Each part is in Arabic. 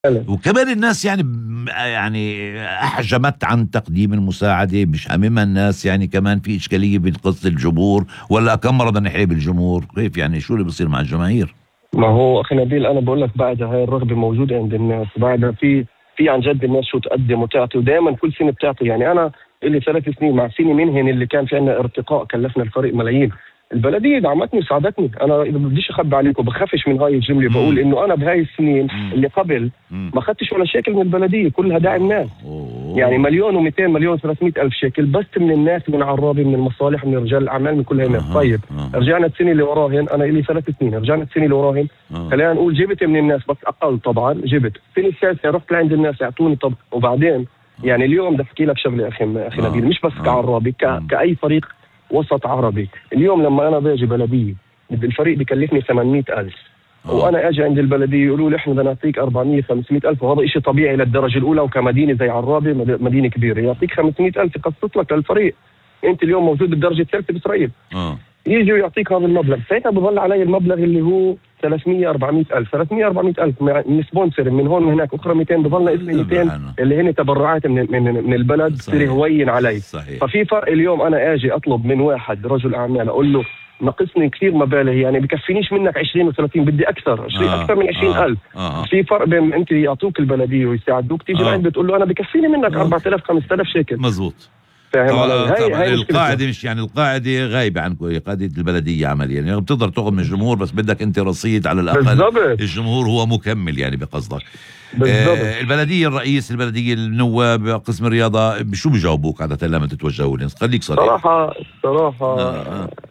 وكمان الناس يعني احجمت عن تقديم المساعدة، مش هممها الناس. يعني كمان في اشكالية بين قصة الجمهور، ولا كم مرة بدنا نحكي بالجمهور؟ كيف يعني شو اللي بصير مع الجماهير؟ ما هو اخي نبيل، انا بقول لك بعد هاي الرغبة موجودة عند الناس، بعد في عن جد الناس شو تقدم وتعطي، ودائما كل سنة بتعطي. يعني انا اللي 3 سنين مع سنة منهن اللي كان في عندنا ارتقاء كلفنا الفريق ملايين، البلديه دعمتني وساعدتني. انا اذا بديش اخبي عليكم بخافش من هاي الجمله، بقول انه انا بهاي السنين اللي قبل ما اخذتش ولا شيكل من البلديه، كلها داعم ناس. يعني 1,200,000 1,300,000 شيكل بس من الناس، من عرابي، من المصالح، من رجال الاعمال، من كل هالناس. طيب رجعنا السنه اللي وراهن، انا لي 3 سنين، رجعنا السنه اللي وراهن خلينا نقول جبت من الناس بس اقل طبعا، جبت السنه الثالثه رحت لعند الناس يعطوني. طب وبعدين يعني اليوم بدي احكي لك شغله اخي نبيل، مش بس كعرابي، كاي فريق وسط عربي. اليوم لما انا باجي بلديه الفريق بكلفني 800,000 وانا اجي عند البلديه يقولوا لي احنا بدنا نعطيك 400 500,000، وهذا شيء طبيعي للدرجه الاولى، وكمدينه زي عرابي مدينه كبيره يعطيك 500,000 يقسط لك للفريق. انت اليوم موجود بالدرجه الثالثه باسرائيل، يجي ويعطيك هذا المبلغ، ساعتها بضل علي المبلغ اللي هو 300 400,000 300 400,000 من سبونسر من هون وهناك، اخرى 200 بضلنا اسمي 200 اللي هن تبرعات من البلد، بصير هوين علي. ففي فرق اليوم انا اجي اطلب من واحد رجل اعمال اقول له ناقصني كثير مبالغ، يعني بكفينيش منك 20 و30، بدي اكثر 20 اكثر من 20,000. في فرق بين انت يعطوك البلديه ويساعدوك، تيجي لعند بتقول له انا بكفيني منك 4,000 5,000 شيكل. مزبوط. هاي القاعدة مش يعني القاعدة غايبة عن قاعدة البلدية عمليا، يعني بتقدر تاخذ من الجمهور بس بدك انت رصيد على الاقل. بالضبط. الجمهور هو مكمل يعني بقصدك. البلدية الرئيس، البلدية النواب، قسم الرياضة، شو بيجاوبوك عادة لما تتوجهوا لهم؟ خليك صريح. صراحة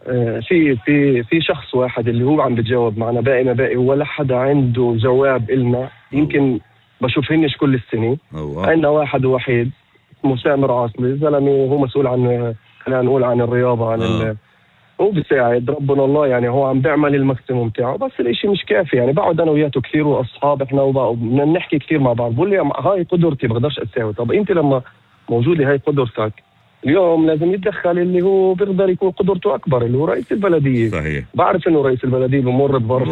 في شخص واحد اللي هو عم بتجاوب معنا، باقي ولا حدا عنده جواب إلنا. يمكن بشوفهنش كل السنة. عندنا واحد وحيد اسمه سامر عاصلي، زلمه هو مسؤول عن خلينا نقول عن الرياضه، عن هو بيساعد ربنا الله، يعني هو عم بيعمل الماكسيموم تاعه، بس الاشي مش كافي. يعني بقعد انا وياته كثير واصحاب احنا، وبدنا نحكي كثير مع بعض، بقول لي هاي قدرتي بقدرش اساوي. طب انت لما موجوده هاي قدرتك، اليوم لازم يتدخل اللي هو بيقدر يكون قدرته اكبر، اللي هو رئيس البلديه. صحيح. بعرف انه رئيس البلديه بمر بظرف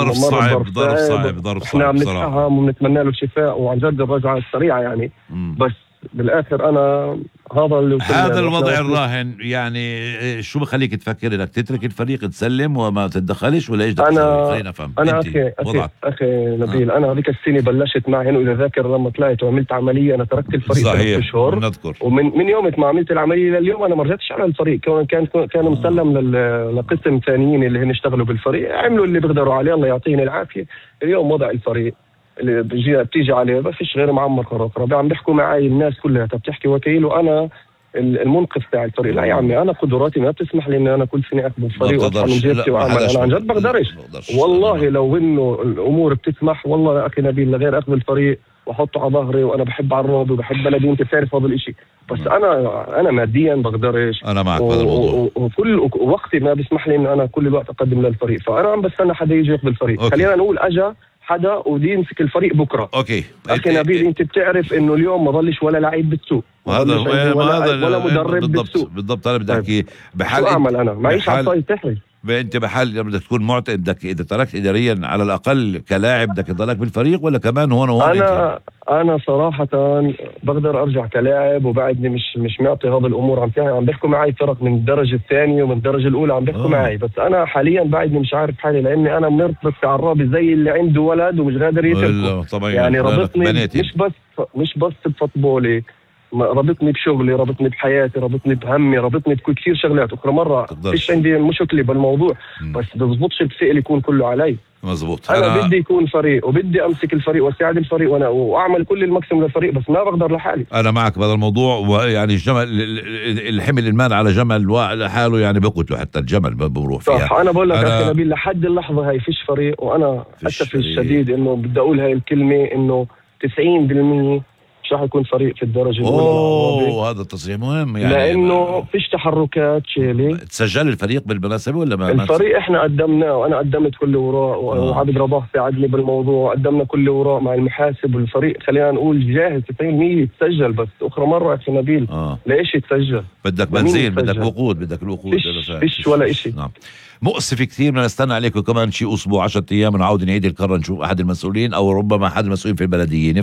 صعب احنا عم نتفهم وبنتمنى له الشفاء وعن جد الرجعه السريعه يعني. بس بالاخر انا هذا الوضع الراهن. يعني شو بخليك تفكر انك تترك الفريق تسلم وما تتدخلش، ولا ايش بدك تسوي؟ خلينا نفهم. انا اخي نبيل، انا هذيك السنه بلشت معهن، واذا ذاكر لما طلعت وعملت عمليه انا تركت الفريق 3 شهور نذكر. ومن يوم ما عملت العمليه لليوم انا ما رجعتش على الفريق. كان مسلم لقسم ثانيين اللي هن اشتغلوا بالفريق، عملوا اللي بيقدروا عليه، الله يعطيهم العافيه. اليوم وضع الفريق اللي بتيجي عليه ما فيش غير معمر قرقرة، عم بيحكوا معي الناس كلها بتحكي وكيل وانا المنقذ تاع الفريق. لا يا عمي، انا قدراتي ما بتسمح لي ان انا كل سنه اخذ الفريق واطلع من جيبتي واعمل. انا عن جد بقدرش والله، لو انه الامور بتسمح والله يا اخي نبيل لغير اخذ الفريق واحطه على ظهري، وانا بحب عرض وبحب بلدي، انت بتعرف هذا الاشي. بس انا ماديا بقدرش، انا معك بهذا الموضوع، وكل وقتي ما بيسمح لي ان انا كل الوقت اقدم للفريق. فانا عم بستنى حدا يجي ياخذ الفريق. خلينا نقول اجا حدا ودي يمسك الفريق بكره. اوكي اخي نبيل، انت بتعرف انه اليوم ما ضلش ولا لعيب بالسوق، وهذا ولا مدرب بالسوق. بالضبط انا بدي احكي بحال شو اعمل انا معيش عصاي تحرج. انت بحال بدك تكون معتقد بدك اذا تركت اداريا على الاقل كلاعب بدك تضلك بالفريق، ولا كمان هون انا صراحه بقدر ارجع كلاعب، وبعدني مش معطي هذا الامور. عم بيحكوا معي فرق من الدرجه الثانيه ومن الدرجه الاولى عم بيحكوا معي، بس انا حاليا بعدني مش عارف حالي، لاني انا مرتبط في عرابي زي اللي عنده ولد ومش قادر يتركه. يعني ربطني مش بس بفوتبولي، ربطني بشغلي، ربطني بحياتي، ربطني بهمي، ربطني بكل كثير شغلات اخرى. مره فيش عندي مشكله بالموضوع، بس بضبطش الثقل يكون كله علي. مزبوط. أنا بدي يكون فريق، وبدي امسك الفريق واساعد الفريق واعمل كل الماكسيموم للفريق، بس ما بقدر لحالي. انا معك بهذا الموضوع. ويعني الجمل الحمل المال على جمل لحاله يعني بقتله، حتى الجمل بروح فيها. صح. انا بقول لك اخي نبيل لحد اللحظه هاي فيش فريق، وانا اسفي الشديد انه بدي اقول هاي الكلمه، انه 90% راح يكون فريق في الدرجه الاولى. هذا التصريح مهم يعني، لانه فيش تحركات شيلي. تسجل الفريق بالمناسبه ولا ما؟ الفريق احنا قدمناه، وانا قدمت كل اوراق، وعبد رباح ساعدني بالموضوع، قدمنا كل اوراق مع المحاسب، والفريق خلينا نقول جاهز 90% يتسجل. بس اخرى مره اخي نبيل، ليش يتسجل؟ بدك بنزين، بدك وقود، بدك الوقود. فيش ولا شيء. نعم، مؤسف كثير. بدنا نستنى عليكم كمان شيء اسبوع 10 ايام نعود نعيد الكره، نشوف احد المسؤولين او ربما احد المسؤولين في البلديه.